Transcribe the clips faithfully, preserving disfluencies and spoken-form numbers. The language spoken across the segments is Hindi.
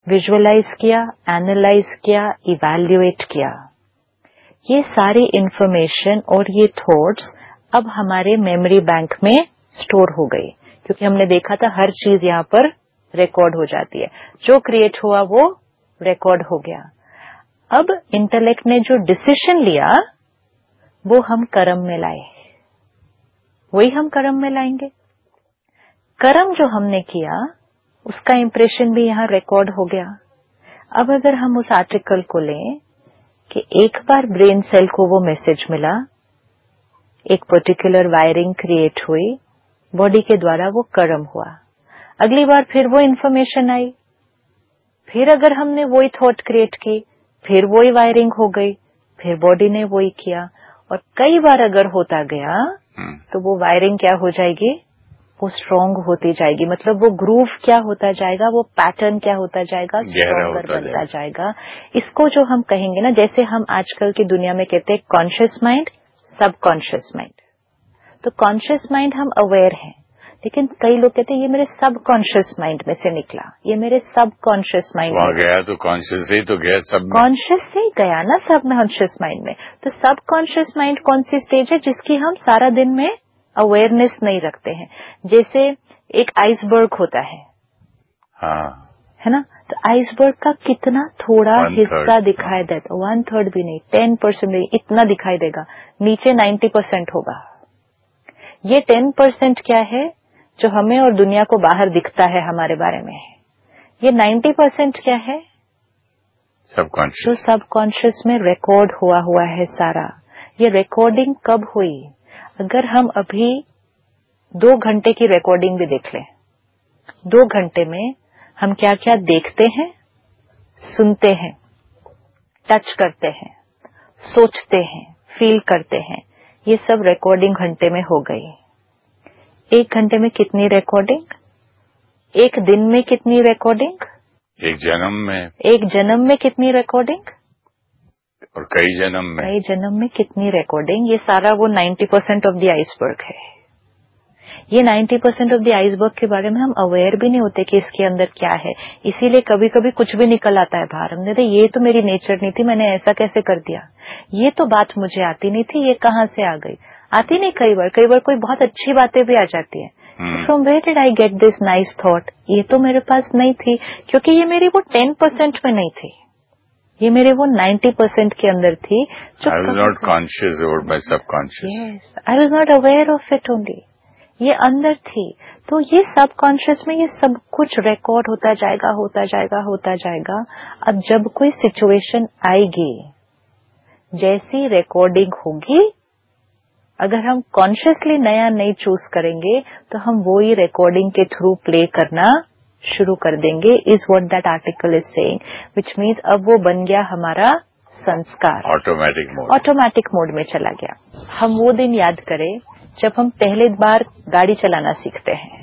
विजुअलाइज किया, एनालाइज किया, इवैल्यूएट किया। ये सारी इंफॉर्मेशन और ये थॉट्स अब हमारे मेमोरी बैंक में स्टोर हो गई, क्योंकि हमने देखा था हर चीज यहाँ पर रिकॉर्ड हो जाती है। जो क्रिएट हुआ वो रिकॉर्ड हो गया। अब इंटेलेक्ट ने जो डिसीजन लिया वो हम कर्म में लाए, वही हम कर्म में लाएंगे। कर्म जो हमने किया उसका इंप्रेशन भी यहाँ रिकॉर्ड हो गया। अब अगर हम उस आर्टिकल को लें कि एक बार ब्रेन सेल को वो मैसेज मिला, एक पर्टिकुलर वायरिंग क्रिएट हुई, बॉडी के द्वारा वो कर्म हुआ। अगली बार फिर वो इन्फॉर्मेशन आई, फिर अगर हमने वही थॉट क्रिएट की, फिर वही वायरिंग हो गई, फिर बॉडी ने वही किया। और कई बार अगर होता गया तो वो वायरिंग क्या हो जाएगी, वो स्ट्रॉन्ग होती जाएगी। मतलब वो ग्रूव क्या होता जाएगा, वो पैटर्न क्या होता जाएगा, स्ट्रॉन्गर बनता जाएगा। इसको जो हम कहेंगे ना, जैसे हम आजकल की दुनिया में कहते हैं कॉन्शियस माइंड, सब कॉन्शियस माइंड। तो कॉन्शियस माइंड हम अवेयर हैं, लेकिन कई लोग कहते हैं ये मेरे सब कॉन्शियस माइंड में से निकला, ये मेरे सब कॉन्शियस माइंड में गया। तो कॉन्शियस ही तो गया, सब कॉन्शियस से ही गया ना सब कॉन्शियस माइंड में। तो सब कॉन्शियस माइंड कौन सी स्टेज है जिसकी हम सारा दिन में अवेयरनेस नहीं रखते हैं। जैसे एक आइसबर्ग होता है, हाँ, है ना, तो आइसबर्ग का कितना थोड़ा हिस्सा third, दिखाई देता, वन थर्ड भी नहीं, टेन परसेंट नहीं, इतना दिखाई देगा, नीचे नाइन्टी परसेंट होगा। ये टेन परसेंट क्या है जो हमें और दुनिया को बाहर दिखता है हमारे बारे में, ये नाइन्टी परसेंट क्या है सबकॉन्शियस, जो सबकॉन्शियस में रिकॉर्ड हुआ हुआ है सारा। ये रिकॉर्डिंग कब हुई? अगर हम अभी दो घंटे की रिकॉर्डिंग भी देख लें, दो घंटे में हम क्या क्या देखते हैं, सुनते हैं, टच करते हैं, सोचते हैं, फील करते हैं, ये सब रिकॉर्डिंग घंटे में हो गई। एक घंटे में कितनी रिकॉर्डिंग, एक दिन में कितनी रिकॉर्डिंग, एक जन्म में, एक जन्म में कितनी रिकॉर्डिंग, और कई जन्म में, कई जन्म में कितनी रिकॉर्डिंग। ये सारा वो ninety percent of the iceberg है। ये ninety percent of the iceberg के बारे में हम अवेयर भी नहीं होते कि इसके अंदर क्या है। इसीलिए कभी कभी कुछ भी निकल आता है बाहर, हमने तो ये तो मेरी नेचर नहीं थी, मैंने ऐसा कैसे कर दिया, ये तो बात मुझे आती नहीं थी, ये कहाँ से आ गई। आती नहीं, कई बार कई बार कोई बहुत अच्छी बातें भी आ जाती है। From where did I get this nice thought, ये तो मेरे पास नहीं थी, क्योंकि ये मेरी वो टेन परसेंट में नहीं थी, ये मेरे वो नाइन्टी परसेंट के अंदर थी। I was not conscious over my subconscious. Yes, I was not aware of it only. ये अंदर थी। तो ये सबकॉन्शियस में ये सब कुछ रिकॉर्ड होता जाएगा, होता जाएगा, होता जाएगा। अब जब कोई सिचुएशन आएगी, जैसी रिकॉर्डिंग होगी, अगर हम कॉन्शियसली नया नहीं चूज करेंगे तो हम वो ही रिकॉर्डिंग के थ्रू प्ले करना शुरू कर देंगे। Is what that article is saying, which means अब वो बन गया हमारा संस्कार, ऑटोमेटिक मोड, ऑटोमेटिक मोड में चला गया। हम वो दिन याद करें जब हम पहले बार गाड़ी चलाना सीखते हैं।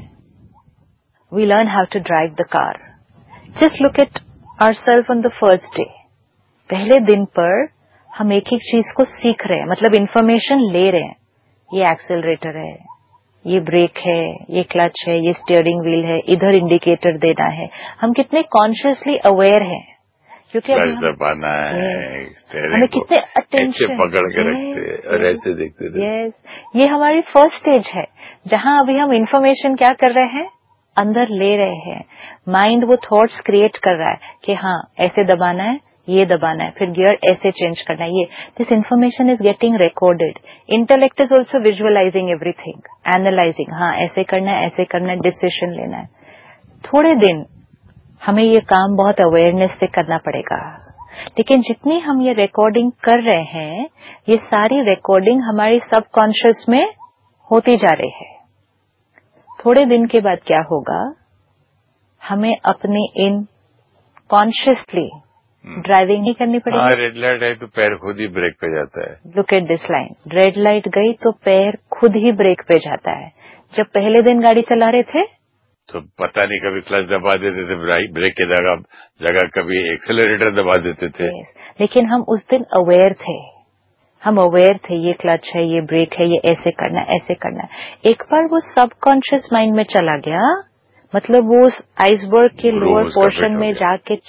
We learn how to drive the car. Just look at ourselves on the first day. पहले दिन पर हम एक एक चीज को सीख रहे हैं, मतलब इन्फॉर्मेशन ले रहे हैं। ये एक्सेलरेटर है, ये ब्रेक है, ये क्लच है, ये स्टीयरिंग व्हील है, इधर इंडिकेटर देना है। हम कितने कॉन्शियसली अवेयर हैं, क्योंकि क्लच दबाना है, हमें कितने अटेंशन, ऐसे पकड़ के रखते हैं और ऐसे देखते थे। यस, ये हमारी फर्स्ट स्टेज है जहां अभी हम इन्फॉर्मेशन क्या कर रहे हैं, अंदर ले रहे हैं। माइंड वो थॉट्स क्रिएट कर रहा है कि हाँ ऐसे दबाना है, ये दबाना है, फिर गियर ऐसे चेंज करना है। ये this information is getting recorded. Intellect is also visualising everything, analysing, हाँ ऐसे करना है, ऐसे करना है, डिसीजन लेना है। थोड़े दिन हमें ये काम बहुत अवेयरनेस से करना पड़ेगा, लेकिन जितनी हम ये रिकॉर्डिंग कर रहे हैं, ये सारी रिकॉर्डिंग हमारी सबकॉन्शियस में होती जा रही है। थोड़े दिन के बाद क्या होगा, हमें अपनी इन कॉन्शियसली ड्राइविंग नहीं करनी पड़ेगी। हाँ, रेड लाइट है तो पैर खुद ही ब्रेक पे जाता है। Look at this line, red light गई तो पैर खुद ही ब्रेक पे जाता है। जब पहले दिन गाड़ी चला रहे थे तो पता नहीं, कभी क्लच दबा देते थे, ब्रेक की जगह जगह कभी एक्सेलरेटर दबा देते थे। लेकिन हम उस दिन अवेयर थे, हम अवेयर थे ये क्लच है, ये ब्रेक है, ये ऐसे करना है, ऐसे करना है। एक बार वो सबकॉन्शियस माइंड में चला गया, मतलब वो उस आइसबर्ग के लोअर पोर्शन में जाके